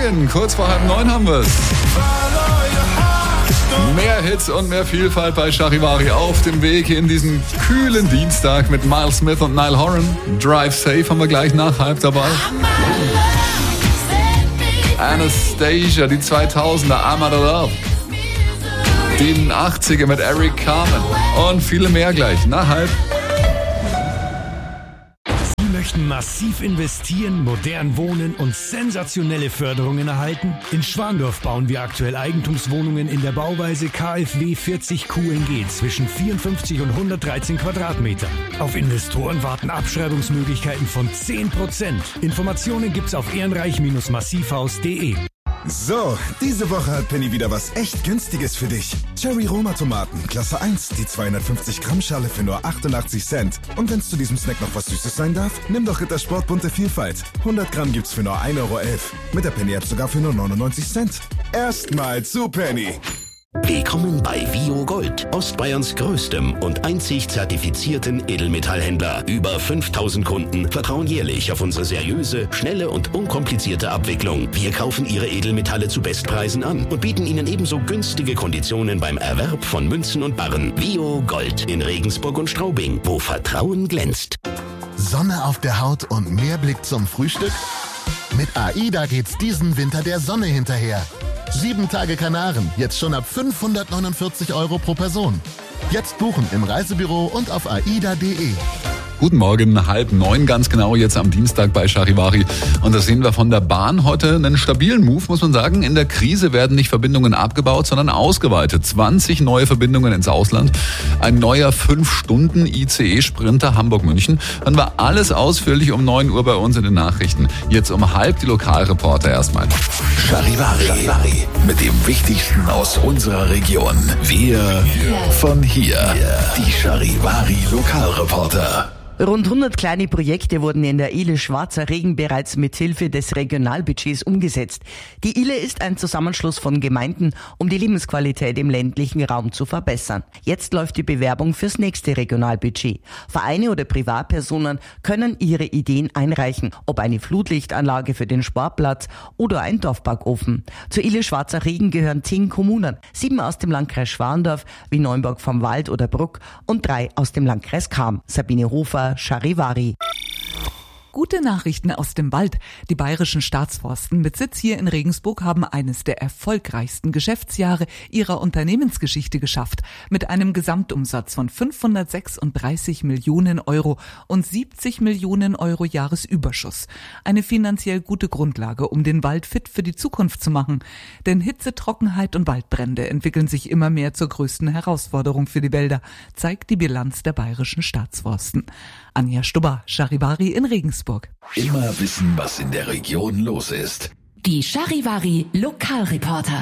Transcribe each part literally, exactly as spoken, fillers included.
zehn, kurz vor halb neun haben wir's. Mehr Hits und mehr Vielfalt bei Charivari auf dem Weg in diesen kühlen Dienstag mit Miles Smith und Niall Horan. Drive Safe haben wir gleich nach halb dabei. Anastasia, die zweitausender, I'm Out of Love. Die achtziger mit Eric Carmen und viele mehr gleich nach halb. Sie möchten massiv investieren, modern wohnen und sensationelle Förderungen erhalten? In Schwandorf bauen wir aktuell Eigentumswohnungen in der Bauweise K f W vierzig Q N G zwischen vierundfünfzig und hundertdreizehn Quadratmetern. Auf Investoren warten Abschreibungsmöglichkeiten von zehn Prozent. Informationen gibt's auf ehrenreich Massivhaus punkt de. So, diese Woche hat Penny wieder was echt Günstiges für dich. Cherry Roma Tomaten, Klasse eins, die zweihundertfünfzig Gramm Schale für nur achtundachtzig Cent. Und wenn es zu diesem Snack noch was Süßes sein darf, nimm doch Rittersport bunte Vielfalt. hundert Gramm gibt's für nur ein Euro elf. Mit der Penny-App sogar für nur neunundneunzig Cent. Erstmal zu Penny. Willkommen bei Vio Gold, Ostbayerns größtem und einzig zertifizierten Edelmetallhändler. Über fünftausend Kunden vertrauen jährlich auf unsere seriöse, schnelle und unkomplizierte Abwicklung. Wir kaufen Ihre Edelmetalle zu Bestpreisen an und bieten Ihnen ebenso günstige Konditionen beim Erwerb von Münzen und Barren. Vio Gold in Regensburg und Straubing, wo Vertrauen glänzt. Sonne auf der Haut und mehr Blick zum Frühstück? Mit AIDA geht's diesen Winter der Sonne hinterher. Sieben Tage Kanaren, jetzt schon ab fünfhundertneunundvierzig Euro pro Person. Jetzt buchen im Reisebüro und auf aida punkt de. Guten Morgen, halb neun ganz genau, jetzt am Dienstag bei Charivari. Und das sehen wir von der Bahn heute einen stabilen Move, muss man sagen. In der Krise werden nicht Verbindungen abgebaut, sondern ausgeweitet. zwanzig neue Verbindungen ins Ausland. Ein neuer fünf Stunden I C E-Sprinter Hamburg-München. Dann war alles ausführlich um neun Uhr bei uns in den Nachrichten. Jetzt um halb die Lokalreporter erstmal. Charivari, Charivari. Mit dem Wichtigsten aus unserer Region. Wir von hier. Die Charivari Lokalreporter. Rund hundert kleine Projekte wurden in der Ile Schwarzer Regen bereits mit Hilfe des Regionalbudgets umgesetzt. Die Ile ist ein Zusammenschluss von Gemeinden, um die Lebensqualität im ländlichen Raum zu verbessern. Jetzt läuft die Bewerbung fürs nächste Regionalbudget. Vereine oder Privatpersonen können ihre Ideen einreichen, ob eine Flutlichtanlage für den Sportplatz oder ein Dorfbackofen. Zur Ile Schwarzer Regen gehören zehn Kommunen, sieben aus dem Landkreis Schwandorf, wie Neunburg vom Wald oder Bruck und drei aus dem Landkreis Cham. Sabine Hofer, Charivari. Gute Nachrichten aus dem Wald. Die bayerischen Staatsforsten mit Sitz hier in Regensburg haben eines der erfolgreichsten Geschäftsjahre ihrer Unternehmensgeschichte geschafft. Mit einem Gesamtumsatz von fünfhundertsechsunddreißig Millionen Euro und siebzig Millionen Euro Jahresüberschuss. Eine finanziell gute Grundlage, um den Wald fit für die Zukunft zu machen. Denn Hitze, Trockenheit und Waldbrände entwickeln sich immer mehr zur größten Herausforderung für die Wälder, zeigt die Bilanz der bayerischen Staatsforsten. Anja Stubber, Charivari in Regensburg. Immer wissen, was in der Region los ist. Die Charivari Lokalreporter.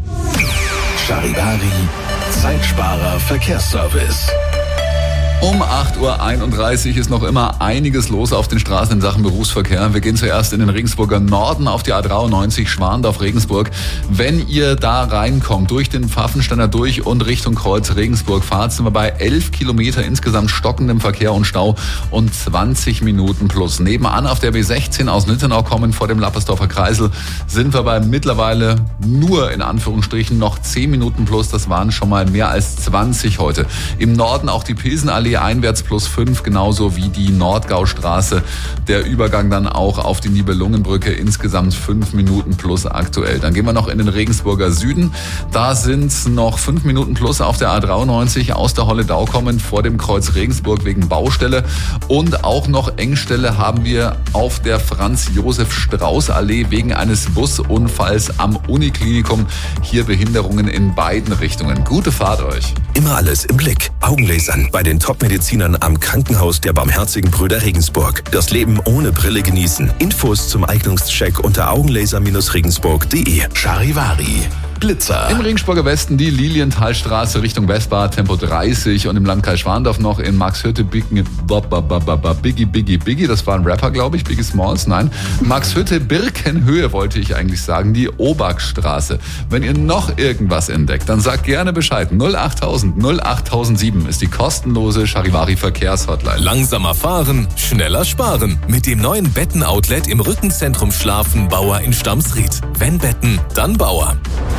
Charivari Zeitsparer Verkehrsservice. Um acht Uhr einunddreißig ist noch immer einiges los auf den Straßen in Sachen Berufsverkehr. Wir gehen zuerst in den Regensburger Norden auf die A dreiundneunzig Schwandorf-Regensburg. Wenn ihr da reinkommt, durch den Pfaffensteiner durch und Richtung Kreuz Regensburg fahrt, sind wir bei elf Kilometer insgesamt stockendem Verkehr und Stau und zwanzig Minuten plus. Nebenan auf der B sechzehn aus Nittenau kommen vor dem Lappersdorfer Kreisel sind wir bei mittlerweile nur in Anführungsstrichen noch zehn Minuten plus. Das waren schon mal mehr als zwanzig heute. Im Norden auch die Pilsenallee einwärts plus fünf, genauso wie die Nordgaustraße. Der Übergang dann auch auf die Nibelungenbrücke, insgesamt fünf Minuten plus aktuell. Dann gehen wir noch in den Regensburger Süden. Da sind noch fünf Minuten plus auf der A dreiundneunzig aus der Holledau kommend vor dem Kreuz Regensburg wegen Baustelle. Und auch noch Engstelle haben wir auf der Franz-Josef-Strauß-Allee wegen eines Busunfalls am Uniklinikum. Hier Behinderungen in beiden Richtungen. Gute Fahrt euch. Immer alles im Blick. Augenlasern bei den Top-Medizinern am Krankenhaus der Barmherzigen Brüder Regensburg. Das Leben ohne Brille genießen. Infos zum Eignungscheck unter augenlaser Regensburg punkt de. Charivari Blitzer. Im Regensburger Westen die Lilienthalstraße Richtung Westbad, Tempo dreißig, und im Landkreis Schwandorf noch in Maxhütte Biggie Biggie Biggie Biggie, das war ein Rapper, glaube ich, Biggie Smalls, nein. Maxhütte Birkenhöhe wollte ich eigentlich sagen, die Obergstraße. Wenn ihr noch irgendwas entdeckt, dann sagt gerne Bescheid. null achttausend null achttausendsieben ist die kostenlose Charivari Verkehrshotline. Langsamer fahren, schneller sparen. Mit dem neuen Betten-Outlet im Rückenzentrum Schlafen Bauer in Stamsried. Wenn Betten, dann Bauer.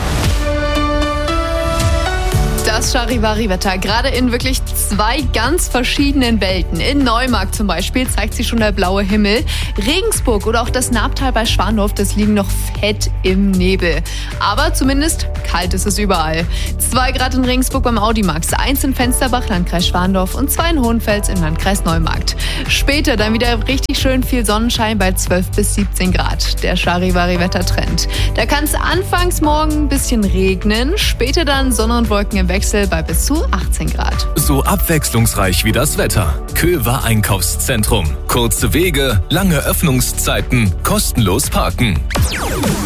Das Charivari-Wetter, gerade in wirklich zwei ganz verschiedenen Welten. In Neumarkt zum Beispiel zeigt sich schon der blaue Himmel. Regensburg oder auch das Naabtal bei Schwandorf, das liegen noch fett im Nebel. Aber zumindest kalt ist es überall. Zwei Grad in Regensburg beim Audimax, eins in Fensterbach, Landkreis Schwandorf, und zwei in Hohenfels im Landkreis Neumarkt. Später dann wieder richtig schön viel Sonnenschein bei zwölf bis siebzehn Grad. Der Charivari-Wettertrend. Da kann es anfangs morgen ein bisschen regnen, später dann Sonne und Wolken im Wechsel bei bis zu achtzehn Grad. So abwechslungsreich wie das Wetter. Köver Einkaufszentrum. Kurze Wege, lange Öffnungszeiten, kostenlos parken.